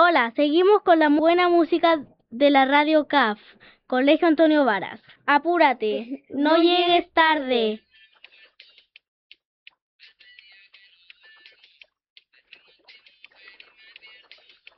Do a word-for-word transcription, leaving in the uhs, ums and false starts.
Hola, seguimos con la buena música de la radio C A F, Colegio Antonio Varas. Apúrate, no llegues tarde.